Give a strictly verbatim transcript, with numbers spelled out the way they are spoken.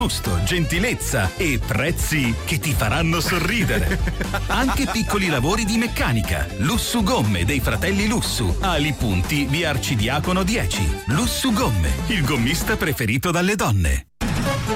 gusto, gentilezza e prezzi che ti faranno sorridere. Anche piccoli lavori di meccanica. Lussu Gomme dei fratelli Lussu. Ali Punti, via Arcidiacono dieci. Lussu Gomme, il gommista preferito dalle donne.